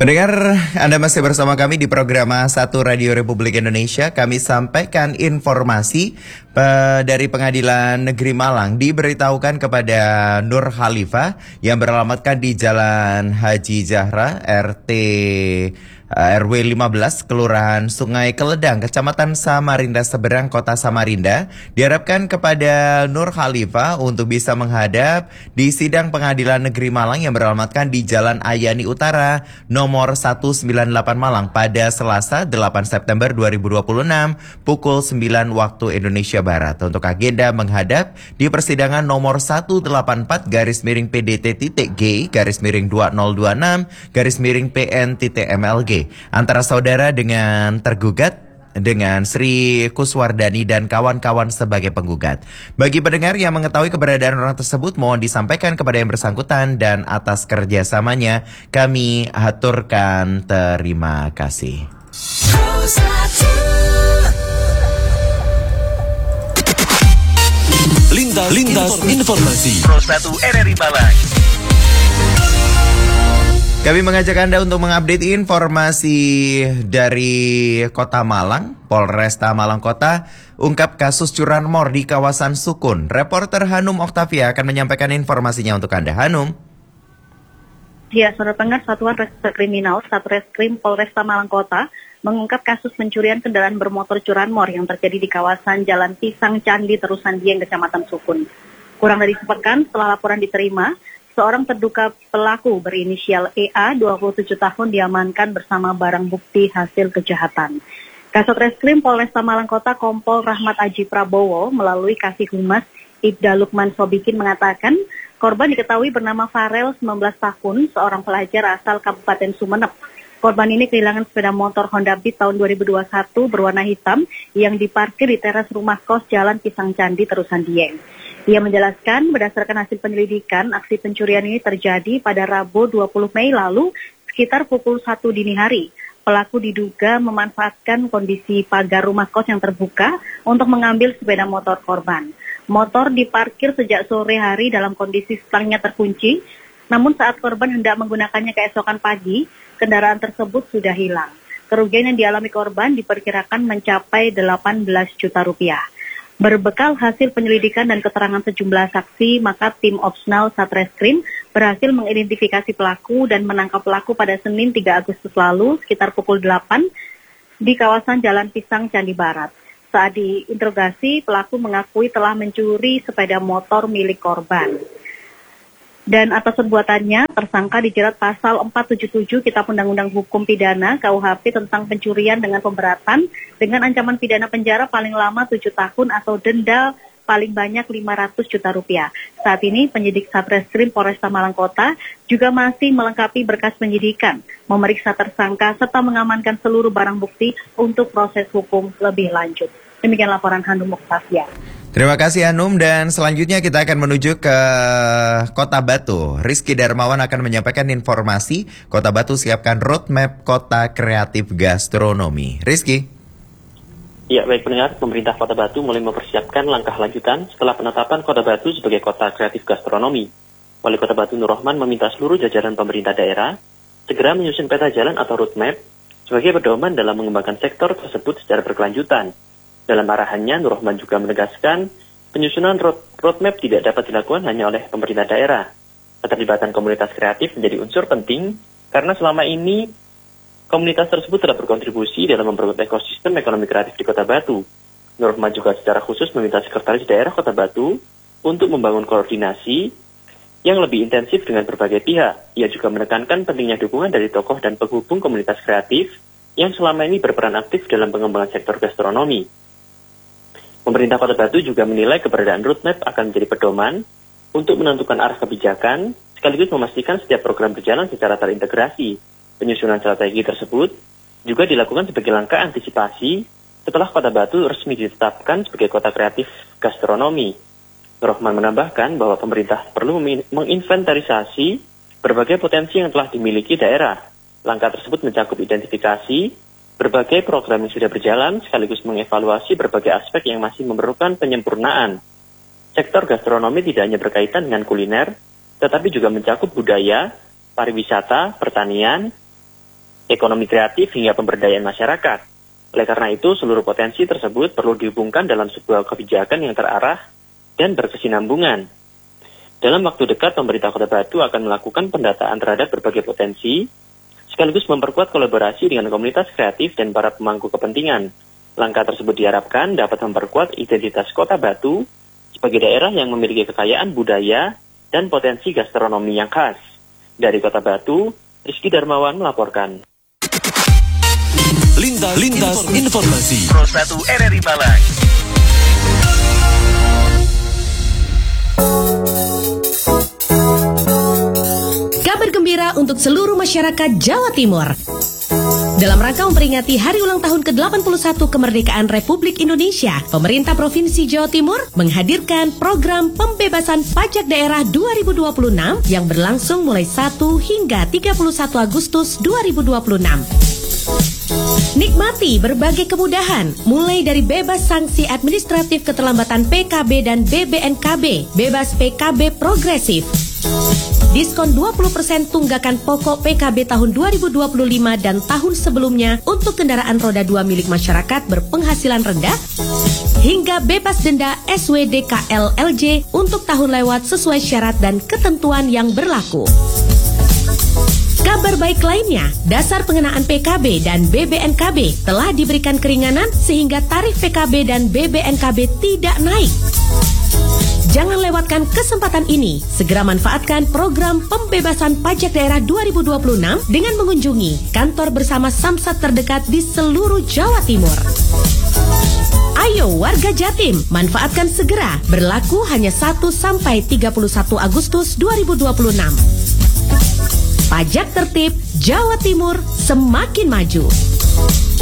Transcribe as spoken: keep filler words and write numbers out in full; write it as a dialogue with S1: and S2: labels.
S1: Pendengar, Anda masih bersama kami di program satu Radio Republik Indonesia. Kami sampaikan informasi uh, dari Pengadilan Negeri Malang diberitahukan kepada Nur Khalifah yang beralamatkan di Jalan Haji Zahra R T uh, R W lima belas Kelurahan Sungai Keledang, Kecamatan Samarinda Seberang, Kota Samarinda. Diharapkan kepada Nur Khalifah untuk bisa menghadap di sidang Pengadilan Negeri Malang yang beralamatkan di Jalan Ayani Utara nomor seratus sembilan puluh delapan Malang pada Selasa delapan September dua ribu dua puluh enam pukul sembilan waktu Indonesia Barat untuk agenda menghadap di persidangan nomor seratus delapan puluh empat garis miring P D T titik G garis miring dua nol dua enam garis miring P N titik M L G antara saudara dengan tergugat dengan Sri Kuswardani dan kawan-kawan sebagai penggugat. Bagi pendengar yang mengetahui keberadaan orang tersebut, mohon disampaikan kepada yang bersangkutan dan atas kerjasamanya kami haturkan terima kasih.
S2: Lintas, Lintas Informasi
S3: Pro satu R R I Malang.
S1: Kami mengajak Anda untuk mengupdate informasi dari Kota Malang. Polresta Malang Kota ungkap kasus curanmor di kawasan Sukun. Reporter Hanum Oktavia akan menyampaikan informasinya untuk Anda. Hanum.
S4: Ya, saudara pendengar, Satuan Reserse Kriminal Satreskrim Polresta Malang Kota mengungkap kasus pencurian kendaraan bermotor curanmor yang terjadi di kawasan Jalan Pisang Candi Terusan Dieng, Kecamatan Sukun. Kurang dari sepekan setelah laporan diterima, seorang terduga pelaku berinisial E A, dua puluh tujuh tahun, diamankan bersama barang bukti hasil kejahatan. Kasat Reskrim Polresta Malang Kota Kompol Rahmat Aji Prabowo melalui Kasih Humas Ibda Lukman Sobikin mengatakan korban diketahui bernama Farel, sembilan belas tahun, seorang pelajar asal Kabupaten Sumeneb. Korban ini kehilangan sepeda motor Honda Beat tahun dua ribu dua puluh satu berwarna hitam yang diparkir di teras rumah kos Jalan Pisang Candi Terusan Dieng. Ia menjelaskan berdasarkan hasil penyelidikan, aksi pencurian ini terjadi pada Rabu dua puluh Mei lalu sekitar pukul satu dini hari. Pelaku diduga memanfaatkan kondisi pagar rumah kos yang terbuka untuk mengambil sepeda motor korban. Motor diparkir sejak sore hari dalam kondisi stangnya terkunci, namun saat korban hendak menggunakannya keesokan pagi, kendaraan tersebut sudah hilang. Kerugian yang dialami korban diperkirakan mencapai delapan belas juta rupiah. Berbekal hasil penyelidikan dan keterangan sejumlah saksi, maka tim Opsnal Satreskrim berhasil mengidentifikasi pelaku dan menangkap pelaku pada Senin tiga Agustus lalu sekitar pukul delapan di kawasan Jalan Pisang Candi Barat. Saat diinterogasi, pelaku mengakui telah mencuri sepeda motor milik korban. Dan atas perbuatannya, tersangka dijerat pasal empat tujuh tujuh Kitab Undang-Undang Hukum Pidana K U H P tentang pencurian dengan pemberatan dengan ancaman pidana penjara paling lama tujuh tahun atau denda paling banyak lima ratus juta rupiah. Saat ini penyidik Satreskrim Polresta Malang Kota juga masih melengkapi berkas penyidikan, memeriksa tersangka serta mengamankan seluruh barang bukti untuk proses hukum lebih lanjut. Demikian laporan Hanum Oktavia.
S1: Terima kasih Hanum, dan selanjutnya kita akan menuju ke Kota Batu. Rizky Darmawan akan menyampaikan informasi Kota Batu siapkan roadmap kota kreatif gastronomi. Rizky.
S5: Ya, baik pendengar, pemerintah Kota Batu mulai mempersiapkan langkah lanjutan setelah penetapan Kota Batu sebagai kota kreatif gastronomi. Wali Kota Batu Nur Rahman meminta seluruh jajaran pemerintah daerah segera menyusun peta jalan atau roadmap sebagai pedoman dalam mengembangkan sektor tersebut secara berkelanjutan. Dalam arahannya, Nur Rahman juga menegaskan penyusunan road, roadmap tidak dapat dilakukan hanya oleh pemerintah daerah. Keterlibatan komunitas kreatif menjadi unsur penting karena selama ini komunitas tersebut telah berkontribusi dalam memperkuat ekosistem ekonomi kreatif di Kota Batu. Nur Rahman juga secara khusus meminta sekretaris daerah Kota Batu untuk membangun koordinasi yang lebih intensif dengan berbagai pihak. Ia juga menekankan pentingnya dukungan dari tokoh dan penghubung komunitas kreatif yang selama ini berperan aktif dalam pengembangan sektor gastronomi. Pemerintah Kota Batu juga menilai keberadaan roadmap akan menjadi pedoman untuk menentukan arah kebijakan, sekaligus memastikan setiap program berjalan secara terintegrasi. Penyusunan strategi tersebut juga dilakukan sebagai langkah antisipasi setelah Kota Batu resmi ditetapkan sebagai kota kreatif gastronomi. Rohman menambahkan bahwa pemerintah perlu menginventarisasi berbagai potensi yang telah dimiliki daerah. Langkah tersebut mencakup identifikasi berbagai program yang sudah berjalan, sekaligus mengevaluasi berbagai aspek yang masih memerlukan penyempurnaan. Sektor gastronomi tidak hanya berkaitan dengan kuliner, tetapi juga mencakup budaya, pariwisata, pertanian, ekonomi kreatif hingga pemberdayaan masyarakat. Oleh karena itu, seluruh potensi tersebut perlu dihubungkan dalam sebuah kebijakan yang terarah dan berkesinambungan. Dalam waktu dekat, pemerintah Kota Batu akan melakukan pendataan terhadap berbagai potensi, sekaligus memperkuat kolaborasi dengan komunitas kreatif dan para pemangku kepentingan. Langkah tersebut diharapkan dapat memperkuat identitas Kota Batu sebagai daerah yang memiliki kekayaan budaya dan potensi gastronomi yang khas. Dari Kota Batu, Rizky Darmawan melaporkan.
S2: Lintas, Lintas Informasi
S3: Pro satu R R I Malang.
S6: Kabar gembira untuk seluruh masyarakat Jawa Timur. Dalam rangka memperingati Hari Ulang Tahun ke delapan puluh satu Kemerdekaan Republik Indonesia, Pemerintah Provinsi Jawa Timur menghadirkan program pembebasan pajak daerah dua ribu dua puluh enam yang berlangsung mulai satu hingga tiga puluh satu Agustus dua ribu dua puluh enam. Nikmati berbagai kemudahan, mulai dari bebas sanksi administratif keterlambatan P K B dan B B N K B, bebas P K B progresif, diskon dua puluh persen tunggakan pokok P K B tahun dua ribu dua puluh lima dan tahun sebelumnya untuk kendaraan roda dua milik masyarakat berpenghasilan rendah, hingga bebas denda S W D K L L J untuk tahun lewat sesuai syarat dan ketentuan yang berlaku. Kabar baik lainnya, dasar pengenaan P K B dan B B N K B telah diberikan keringanan sehingga tarif P K B dan B B N K B tidak naik. Jangan lewatkan kesempatan ini, segera manfaatkan program pembebasan pajak daerah dua ribu dua puluh enam dengan mengunjungi kantor bersama Samsat terdekat di seluruh Jawa Timur. Ayo warga Jatim, manfaatkan segera, berlaku hanya satu sampai tiga puluh satu Agustus dua ribu dua puluh enam. Pajak tertib, Jawa Timur semakin maju.